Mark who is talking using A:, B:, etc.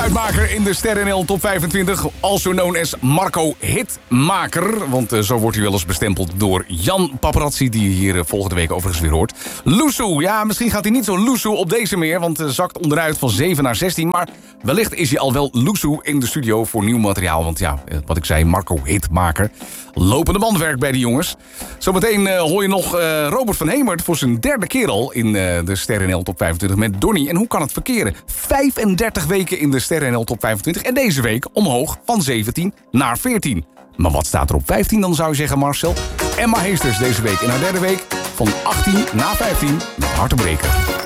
A: Geluidmaker in de Sterren NL Top 25. Also known as Marco Hitmaker. Want zo wordt hij wel eens bestempeld door Jan Paparazzi, die je hier volgende week overigens weer hoort. Loesoe, ja, misschien gaat hij niet zo loesoe op deze meer, want zakt onderuit van 7 naar 16. Maar wellicht is hij al wel loesoe in de studio voor nieuw materiaal. Want ja, wat ik zei, Marco Hitmaker. Lopende bandwerk bij die jongens. Zometeen hoor je nog Robert van Hemert voor zijn derde keer al in de Sterren NL Top 25 met Donnie. En hoe kan het verkeren? 35 weken in de Sterren NL Top 25 en deze week omhoog van 17 naar 14. Maar wat staat er op 15 dan, zou je zeggen, Marcel? Emma Heesters deze week in haar derde week van 18 naar 15 met Hartenbreken.